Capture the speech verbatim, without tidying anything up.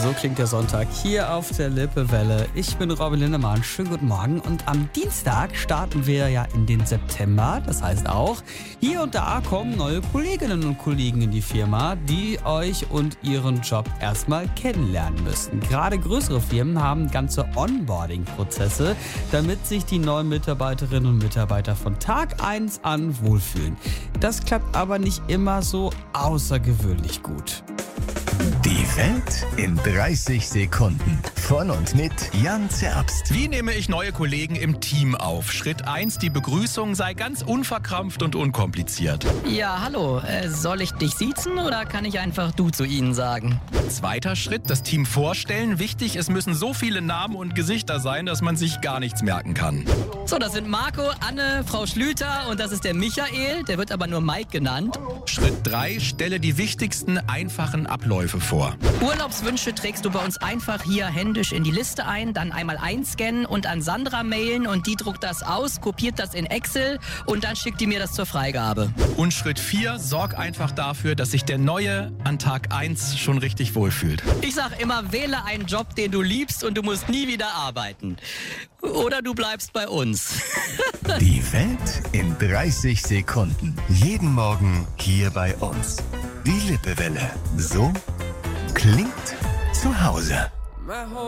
So klingt der Sonntag hier auf der Lippewelle. Ich bin Robin Lindemann. Schönen guten Morgen. Und am Dienstag starten wir ja in den September. Das heißt auch, hier und da kommen neue Kolleginnen und Kollegen in die Firma, die euch und ihren Job erstmal kennenlernen müssen. Gerade größere Firmen haben ganze Onboarding-Prozesse, damit sich die neuen Mitarbeiterinnen und Mitarbeiter von Tag eins an wohlfühlen. Das klappt aber nicht immer so außergewöhnlich gut. Die Welt in dreißig Sekunden. Von und mit Jan Zerbst. Wie nehme ich neue Kollegen im Team auf? Schritt eins, die Begrüßung sei ganz unverkrampft und unkompliziert. Ja, hallo. Äh, soll ich dich siezen oder kann ich einfach du zu ihnen sagen? Zweiter Schritt, das Team vorstellen. Wichtig, es müssen so viele Namen und Gesichter sein, dass man sich gar nichts merken kann. So, das sind Marco, Anne, Frau Schlüter und das ist der Michael. Der wird aber nur Mike genannt. Schritt drei, stelle die wichtigsten einfachen Abläufe vor. Urlaubswünsche trägst du bei uns einfach hier händisch in die Liste ein, dann einmal einscannen und an Sandra mailen und die druckt das aus, kopiert das in Excel und dann schickt die mir das zur Freigabe. Und Schritt vier, sorg einfach dafür, dass sich der Neue an Tag eins schon richtig wohlfühlt. Ich sag immer, wähle einen Job, den du liebst und du musst nie wieder arbeiten. Oder du bleibst bei uns. Die Welt in dreißig Sekunden. Jeden Morgen hier bei uns. Die Lippewelle. So klingt zu Hause.